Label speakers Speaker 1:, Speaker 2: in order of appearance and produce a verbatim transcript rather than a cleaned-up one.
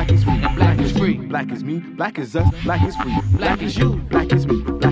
Speaker 1: black is free.
Speaker 2: And black is free.
Speaker 1: Black is me, black is us, black is free.
Speaker 2: Black is you.
Speaker 1: Black is me,